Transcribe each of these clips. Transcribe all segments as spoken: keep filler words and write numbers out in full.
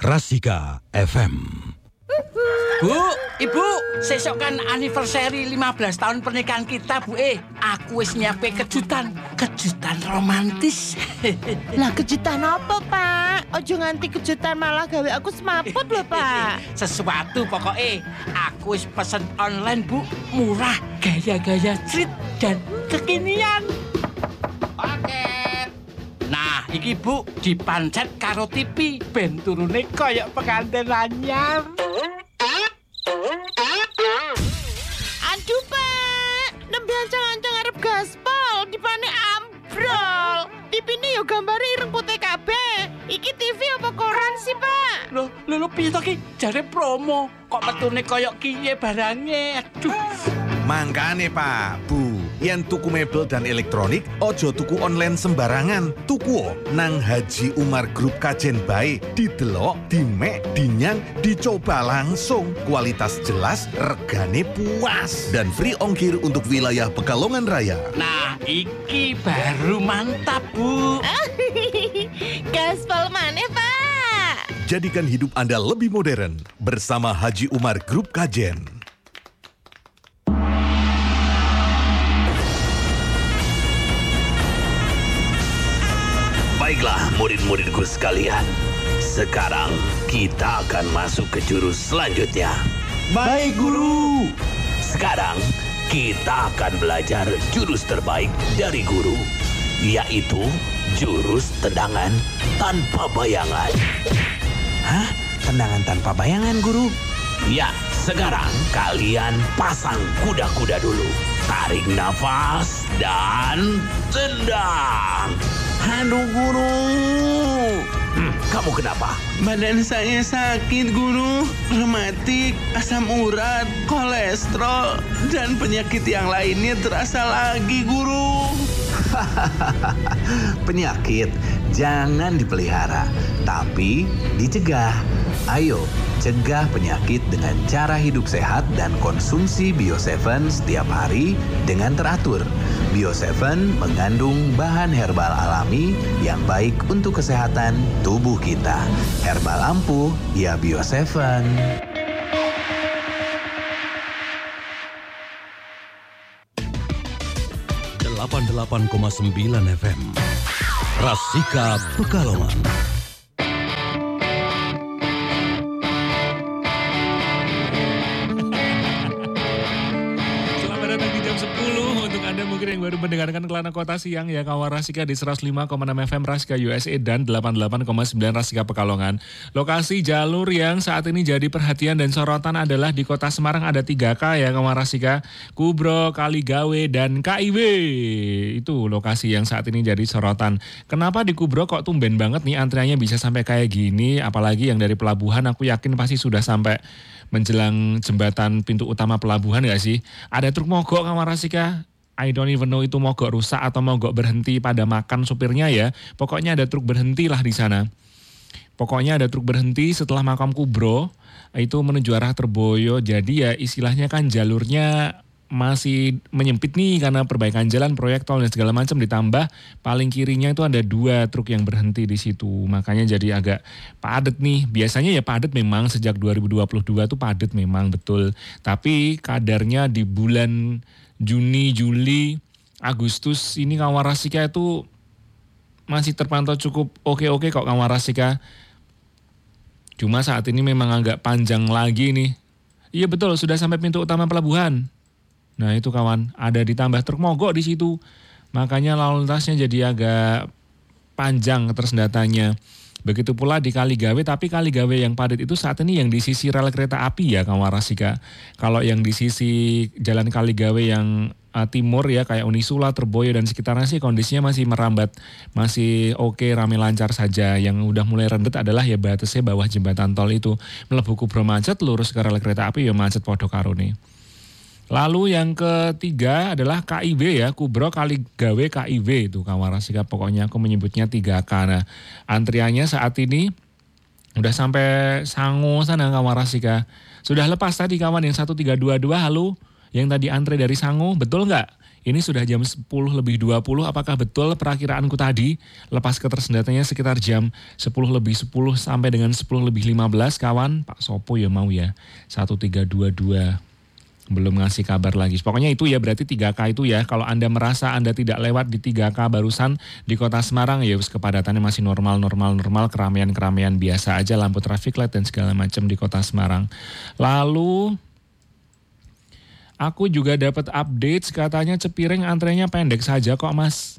Rasika F M. Bu, Ibu, sesok kan anniversary lima belas tahun pernikahan kita, Bu. Eh, aku wis nyiapke kejutan, kejutan romantis. Lah kejutan apa, Pak? Ojo nganti kejutan malah gawe aku semaput lho, Pak. Sesuatu pokoknya aku wis pesen online, Bu. Murah, gaya-gaya street dan kekinian. Paket. Nah, iki Bu dipancet karo T V, ben turune koyok pengantin anyar. Aduh, Pak, nembe ancang-ancang arep gaspol, dipane ambrol. T V-ne yo gambare ireng putih kabeh. Iki T V apa koran sih, Pak? Loh, lho lho piye to ki? Jare promo. Kok metune koyok kiye barange? Aduh. Mangkane Pak, Bu, yen tuku mebel dan elektronik, ojo tuku online sembarangan. Tuku nang Haji Umar Group Kajen bae, didelok, dimek, dinyang, dicoba langsung. Kualitas jelas, regane puas, dan free ongkir untuk wilayah Pekalongan Raya. Nah, iki baru mantap, Bu. Gaspol maneh, Pak. Jadikan hidup Anda lebih modern bersama Haji Umar Group Kajen. Baiklah murid-muridku sekalian, sekarang kita akan masuk ke jurus selanjutnya. Baik, Guru. Sekarang kita akan belajar jurus terbaik dari guru, yaitu jurus tendangan tanpa bayangan. Hah? Tendangan tanpa bayangan, Guru? Ya, sekarang kalian pasang kuda-kuda dulu. Tarik nafas dan tendang. Aduh, Guru. Hmm, kamu kenapa? Badan saya sakit, Guru. Rematik, asam urat, kolesterol, dan penyakit yang lainnya terasa lagi, Guru. Penyakit jangan dipelihara, tapi dicegah. Ayo, cegah penyakit dengan cara hidup sehat dan konsumsi Bio tujuh setiap hari dengan teratur. Bio tujuh mengandung bahan herbal alami yang baik untuk kesehatan tubuh kita. Herbal ampuh, ya Bio tujuh. delapan puluh delapan koma sembilan F M. Rasika Pekalongan. Yang baru mendengarkan Kelana Kota Siang ya, kawan Rasika di seratus lima koma enam F M Rasika U S A dan delapan puluh delapan koma sembilan Rasika Pekalongan. Lokasi jalur yang saat ini jadi perhatian dan sorotan adalah di Kota Semarang ada tiga K ya kawan Rasika, Kubro, Kaligawe, dan K I W. Itu lokasi yang saat ini jadi sorotan. Kenapa di Kubro kok tumben banget nih antriannya bisa sampai kayak gini, apalagi yang dari pelabuhan aku yakin pasti sudah sampai menjelang jembatan pintu utama pelabuhan gak sih? Ada truk mogok kawan Rasika. I don't even know itu mogok rusak atau mogok berhenti pada makan supirnya ya. Pokoknya ada truk berhenti lah di sana. Pokoknya ada truk berhenti setelah makam Kubro itu menuju arah Terboyo. Jadi ya istilahnya kan jalurnya masih menyempit nih karena perbaikan jalan, proyek tol dan segala macam, ditambah paling kirinya itu ada dua truk yang berhenti di situ. Makanya jadi agak padat nih. Biasanya ya padat memang sejak dua ribu dua puluh dua tuh padat memang betul. Tapi kadarnya di bulan Juni, Juli, Agustus ini kawan Rasika itu masih terpantau cukup oke-oke kok kawan Rasika. Cuma saat ini memang agak panjang lagi nih. Iya betul, sudah sampai pintu utama pelabuhan. Nah itu kawan, ada ditambah truk mogok di situ. Makanya lalu lintasnya jadi agak panjang tersendatanya. Begitu pula di Kaligawe, tapi Kaligawe yang padat itu saat ini yang di sisi rel kereta api ya kawan Rasika. Kalau yang di sisi jalan Kaligawe yang uh, timur ya kayak Unisula, Terboyo dan sekitarnya sih kondisinya masih merambat, masih oke, rame lancar saja. Yang udah mulai rendet adalah ya batasnya bawah jembatan tol itu. Mlebu Kubro macet, lurus ke rel kereta api ya macet podo karo nih. Lalu yang ketiga adalah K I W ya, Kubro Kaligawe K I W itu kawan Rasika, pokoknya aku menyebutnya tiga K. Nah, antriannya saat ini udah sampai Sango sana kawan Rasika. Sudah lepas tadi kawan yang satu tiga dua dua, halo, yang tadi antre dari Sango, betul nggak? Ini sudah jam sepuluh lebih dua puluh, apakah betul perakiraanku tadi? Lepas ketersendatanya sekitar jam sepuluh lebih sepuluh sampai dengan sepuluh lebih lima belas, kawan. Pak Sopo ya mau ya, satu tiga dua dua. Belum ngasih kabar lagi. Pokoknya itu ya, berarti tiga K itu ya. Kalau Anda merasa Anda tidak lewat di tiga K barusan di kota Semarang, ya kepadatannya masih normal, normal, normal, keramaian-keramaian biasa aja, lampu traffic light dan segala macam di kota Semarang. Lalu aku juga dapat update, katanya Cepiring antrenya pendek saja kok Mas.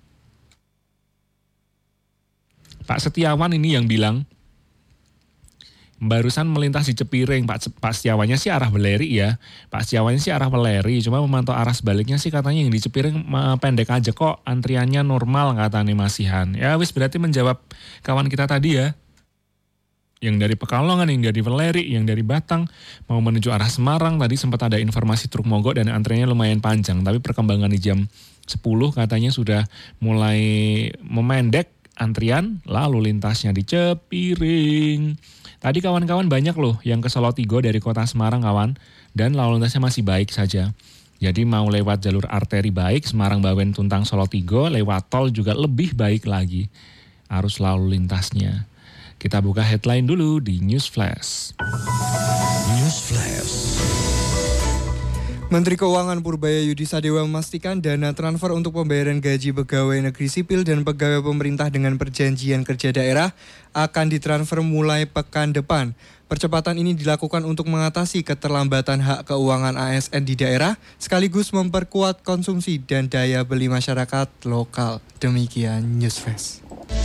Pak Setiawan ini yang bilang, barusan melintas di Cepiring. Pak, Pak Setiawannya sih arah Beleri ya. Pak Setiawannya sih arah Beleri, cuma memantau arah sebaliknya sih katanya yang di Cepiring pendek aja kok, antriannya normal katanya Masihan. Ya wis, berarti menjawab kawan kita tadi ya. Yang dari Pekalongan, yang dari Beleri, yang dari Batang mau menuju arah Semarang, tadi sempat ada informasi truk mogok dan antriannya lumayan panjang. Tapi perkembangan di jam sepuluh katanya sudah mulai memendek antrian lalu lintasnya di Cepiring. Tadi kawan-kawan banyak loh yang ke Solotigo dari kota Semarang kawan, dan lalu lintasnya masih baik saja. Jadi mau lewat jalur arteri baik, Semarang Bawen Tuntang Solotigo, lewat tol juga lebih baik lagi arus lalu lintasnya. Kita buka headline dulu di News Flash. News Flash. Menteri Keuangan Purbaya Yudi Sadewa memastikan dana transfer untuk pembayaran gaji pegawai negeri sipil dan pegawai pemerintah dengan perjanjian kerja daerah akan ditransfer mulai pekan depan. Percepatan ini dilakukan untuk mengatasi keterlambatan hak keuangan A S N di daerah, sekaligus memperkuat konsumsi dan daya beli masyarakat lokal. Demikian News Flash.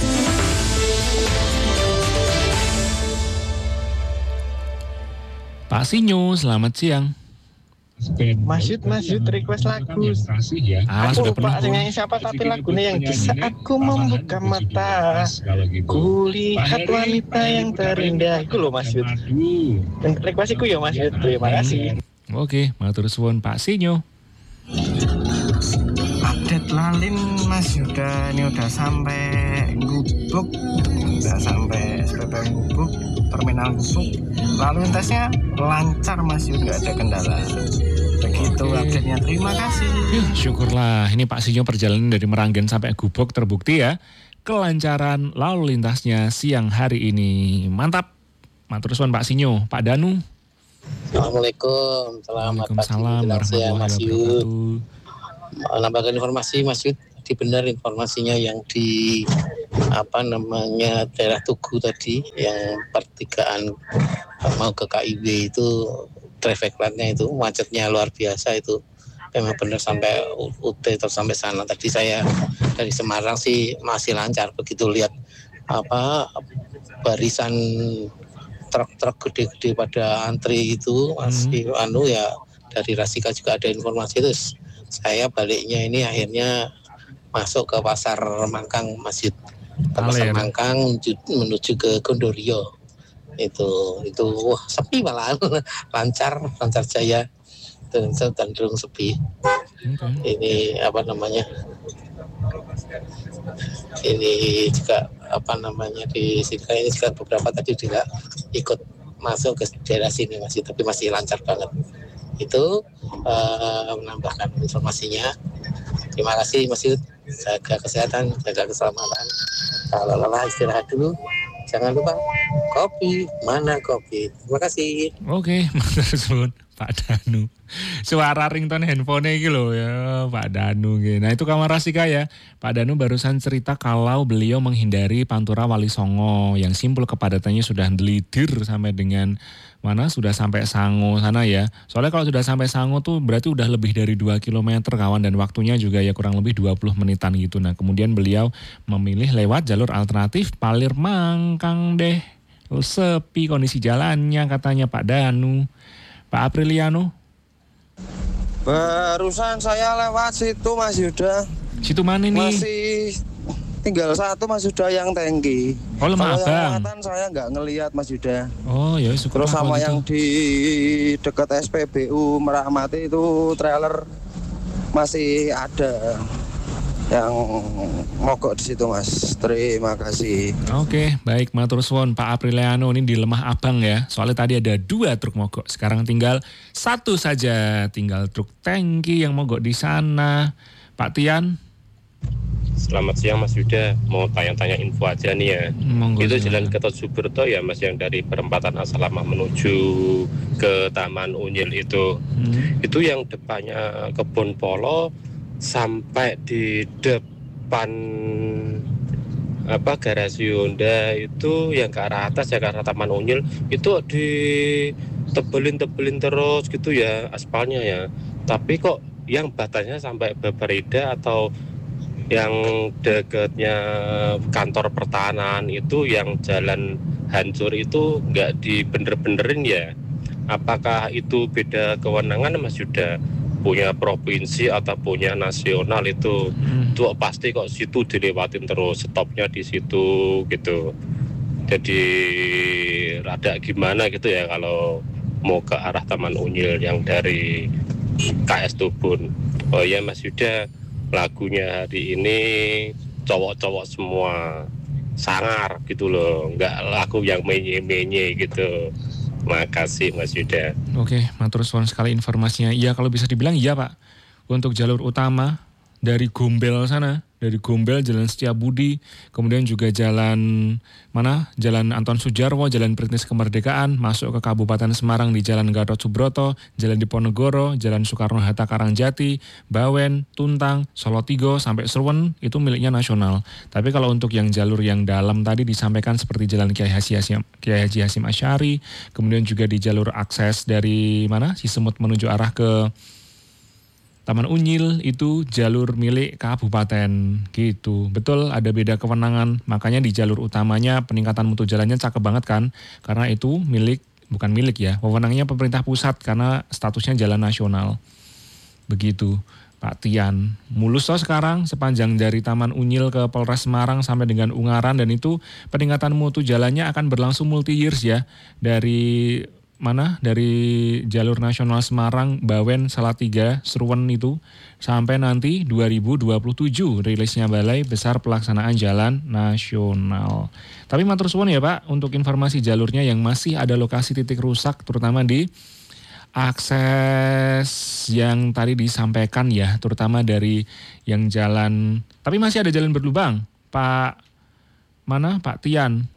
Pak Sinyo, selamat siang. Mas Yud, Mas Yud request lagu. Ah, aku sudah lupa pernah. nyanyi siapa, tapi lagunya yang di saat ku membuka mata, kulihat wanita yang terindah. Itu loh Mas Yud. Request iku ya Mas Yud. Terima kasih. Oke, matur suwun Pak Sinyo. Update lalin Mas Yuda, ini udah sampai Gubuk, udah sampai S P P M Gubuk, terminal Gubuk. Lalu lintasnya lancar Mas Yuda, nggak ada kendala. Begitu update-nya, terima kasih. Yuh, syukurlah, ini Pak Sinyo perjalanan dari Meranggen sampai Gubuk terbukti ya. Kelancaran lalu lintasnya siang hari ini. Mantap. Matur suwun Pak Sinyo. Pak Danu. Assalamualaikum, selamat Waalaikumsalam pagi, Mas Yud. warahmatullahi Nambahkan informasi Mas Yud, di benar informasinya yang di apa namanya daerah Tugu tadi, yang pertigaan mau ke K I W itu traffic light-nya itu macetnya luar biasa itu. Memang benar sampai U T terus sampai sana. Tadi saya dari Semarang sih masih lancar, begitu lihat apa barisan truk-truk gede-gede pada antri itu masih hmm. anu ya, dari Rasika juga ada informasi itu. Saya baliknya ini akhirnya masuk ke pasar Mangkang Masjid, ke pasar Mangkang menuju, menuju ke Gondorio. Itu itu wah sepi malah lancar lancar jaya dan cenderung sepi. Okay. Ini apa namanya? Ini juga apa namanya di sini ini juga beberapa tadi juga ikut masuk ke daerah sini masih, tapi masih lancar banget. Itu uh, menambahkan informasinya. Terima kasih Mas Yud, jaga kesehatan, jaga keselamatan. Kalau lelah istirahat dulu, jangan lupa kopi, mana kopi. Terima kasih. Oke, matur Pak Danu. Suara ringtone handphone iki lho ya Pak Danu gitu. Nah itu Kamar Rasika ya. Pak Danu barusan cerita kalau beliau menghindari Pantura Wali Songo yang simpul kepadatannya sudah delidir sampai dengan mana sudah sampai Sango sana ya. Soalnya kalau sudah sampai Sango tuh berarti udah lebih dari dua kilometer kawan, dan waktunya juga ya kurang lebih dua puluh menitan gitu. Nah kemudian beliau memilih lewat jalur alternatif Palir Mangkang deh. Lalu sepi kondisi jalannya katanya Pak Danu. Pak Apriliano. Barusan saya lewat situ Mas Yuda. Situ mana nih? Masih tinggal satu Mas Yuda yang tangki. Oh Lemah Abang. Kalau saya nggak ngelihat Mas Yuda. Oh ya syukur. Terus sama gitu. Yang di dekat S P B U Merak Mati itu trailer masih ada. yang mogok di situ Mas. Terima kasih. Oke, baik matur suwun Pak Apriliano, ini di Lemah Abang ya. Soalnya tadi ada dua truk mogok, sekarang tinggal satu saja, tinggal truk tangki yang mogok di sana. Pak Tian. Selamat siang Mas Yuda, mau tanya-tanya info aja nih ya. Monggo, itu silakan. Jalan Gatot Subroto ya Mas, yang dari perempatan Asalamah menuju ke Taman Unyil itu. Hmm. Itu yang depannya Kebun Polo sampai di depan apa garasi Honda itu yang ke arah atas ya, ke arah Taman Unyil itu ditebelin-tebelin terus gitu ya aspalnya ya. Tapi kok yang batasnya sampai Babarida atau yang dekatnya kantor pertahanan itu yang jalan hancur itu nggak dibener-benerin ya? Apakah itu beda kewenangan Mas Yuda? Punya provinsi atau punya nasional itu hmm. Itu pasti kok situ dilewatin terus, stopnya di situ gitu. Jadi rada gimana gitu ya kalau mau ke arah Taman Unyil yang dari K S Tubun. Oh ya Mas Yuda, lagunya hari ini cowok-cowok semua, sangar gitu loh, nggak lagu yang menye-menye gitu. Makasih Mas Yuda. Oke, matur suwun sekali informasinya. Iya, kalau bisa dibilang iya Pak. Untuk jalur utama dari Gombel sana, dari Gombel Jalan Setiabudi, kemudian juga jalan mana? Jalan Anton Sujarwo, Jalan Perintis Kemerdekaan, masuk ke Kabupaten Semarang di Jalan Gatot Subroto, Jalan Diponegoro, Jalan Soekarno-Hatta Karangjati, Bawen, Tuntang, Solotigo sampai Serwen itu miliknya nasional. Tapi kalau untuk yang jalur yang dalam tadi disampaikan seperti Jalan Kiai Haji Hasyim, Kiai Haji Hasyim Asy'ari, kemudian juga di jalur akses dari mana? Cisemut menuju arah ke Taman Unyil itu jalur milik kabupaten gitu. Betul, ada beda kewenangan. Makanya di jalur utamanya peningkatan mutu jalannya cakep banget kan. Karena itu milik, bukan milik ya, wewenangnya pemerintah pusat karena statusnya jalan nasional. Begitu Pak Tian. Mulus toh sekarang sepanjang dari Taman Unyil ke Polres Semarang sampai dengan Ungaran, dan itu peningkatan mutu jalannya akan berlangsung multi years ya. Dari mana dari jalur nasional Semarang, Bawen, Salatiga, Serwen itu sampai nanti dua ribu dua puluh tujuh rilisnya Balai Besar Pelaksanaan Jalan Nasional. Tapi matur suwun ya Pak untuk informasi jalurnya yang masih ada lokasi titik rusak terutama di akses yang tadi disampaikan ya, terutama dari yang jalan, tapi masih ada jalan berlubang Pak mana Pak Tian.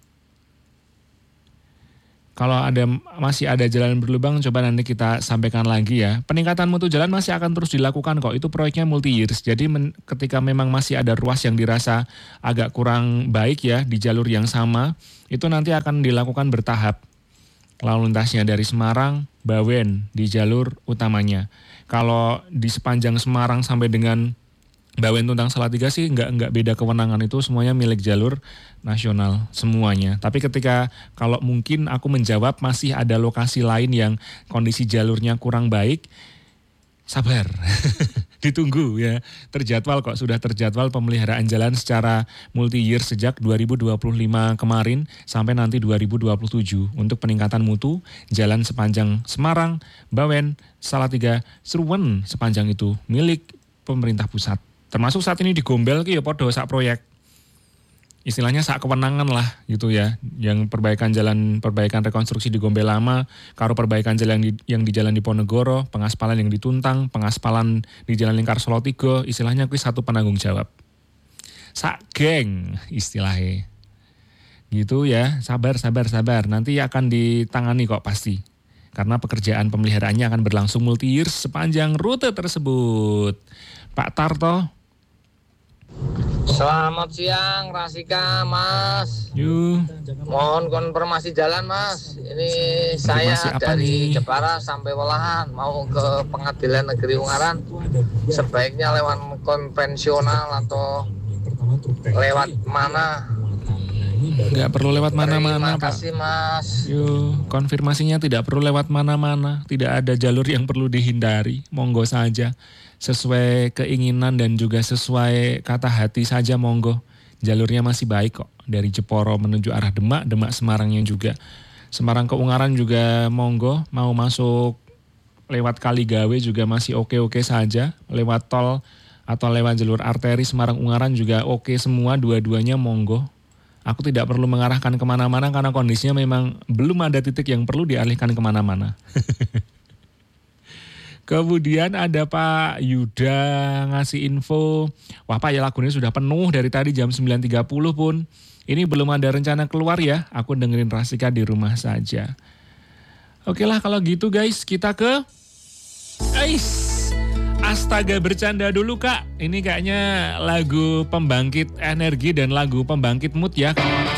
Kalau ada masih ada jalan berlubang, coba nanti kita sampaikan lagi ya. Peningkatan mutu jalan masih akan terus dilakukan kok. Itu proyeknya multi years. Jadi men, ketika memang masih ada ruas yang dirasa agak kurang baik ya di jalur yang sama, itu nanti akan dilakukan bertahap. Lalu lintasnya dari Semarang, Bawen di jalur utamanya. Kalau di sepanjang Semarang sampai dengan Bawen Tuntang Salatiga sih nggak nggak beda kewenangan, itu semuanya milik jalur nasional semuanya. Tapi ketika kalau mungkin aku menjawab masih ada lokasi lain yang kondisi jalurnya kurang baik, sabar, ditunggu ya. Terjadwal kok, sudah terjadwal pemeliharaan jalan secara multi year sejak dua ribu dua puluh lima kemarin sampai nanti dua ribu dua puluh tujuh untuk peningkatan mutu jalan sepanjang Semarang, Bawen, Salatiga, Serwen sepanjang itu milik pemerintah pusat. Termasuk saat ini di Gombel ki ya podo sak proyek. Istilahnya sak kewenangan lah gitu ya. Yang perbaikan jalan, perbaikan rekonstruksi di Gombel Lama, karo perbaikan jalan di, yang di Jalan Diponegoro, pengaspalan yang di Tuntang, pengaspalan di Jalan Lingkar Solotigo, istilahnya kuwi satu penanggung jawab. Sak geng istilahnya. Gitu ya, sabar sabar sabar. Nanti akan ditangani kok pasti. Karena pekerjaan pemeliharaannya akan berlangsung multi year sepanjang rute tersebut. Pak Tarto. Selamat siang Rasika Mas. Yuk. Mohon konfirmasi jalan Mas. Ini saya dari nih? Jepara sampai Welahan mau ke Pengadilan Negeri Ungaran. Sebaiknya lewat konvensional atau lewat mana? Nggak perlu lewat mana-mana Pak. Terima kasih Mas. Yuk, konfirmasinya tidak perlu lewat mana-mana. Tidak ada jalur yang perlu dihindari. Monggo saja. Sesuai keinginan dan juga sesuai kata hati saja monggo. Jalurnya masih baik kok. Dari Jeporo menuju arah Demak, Demak Semarangnya juga. Semarang ke Ungaran juga monggo. Mau masuk lewat Kaligawe juga masih oke-oke saja. Lewat tol atau lewat jalur arteri Semarang Ungaran juga oke semua, dua-duanya monggo. Aku tidak perlu mengarahkan kemana-mana karena kondisinya memang belum ada titik yang perlu dialihkan kemana-mana. Kemudian ada Pak Yuda ngasih info, wah Pak ya lagunya sudah penuh dari tadi jam sembilan tiga puluh pun. Ini belum ada rencana keluar ya, aku dengerin Rasika di rumah saja. Oke lah kalau gitu guys, kita ke... Ais, astaga bercanda dulu Kak. Ini kayaknya lagu pembangkit energi dan lagu pembangkit mood ya.